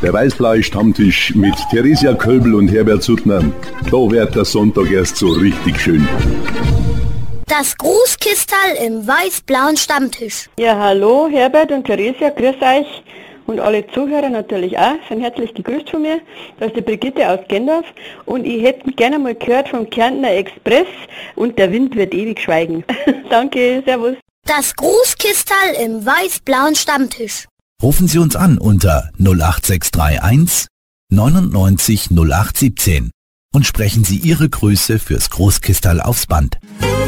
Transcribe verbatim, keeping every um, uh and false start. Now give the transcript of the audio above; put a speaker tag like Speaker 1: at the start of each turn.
Speaker 1: Der Weißblaue Stammtisch mit Theresia Kölbl und Herbert Suttner. Da wird der Sonntag erst so richtig schön.
Speaker 2: Das Großkistal im weiß-blauen Stammtisch.
Speaker 3: Ja, hallo Herbert und Theresia, grüß euch. Und alle Zuhörer natürlich auch, sind herzlich gegrüßt von mir. Da ist die Brigitte aus Gendorf. Und ich hätte gerne mal gehört vom Kärntner Express und der Wind wird ewig schweigen. Danke, servus.
Speaker 2: Das Großkistal im weiß-blauen Stammtisch.
Speaker 4: Rufen Sie uns an unter null acht sechs drei eins neunundneunzig null acht siebzehn und sprechen Sie Ihre Grüße fürs Großkistal aufs Band.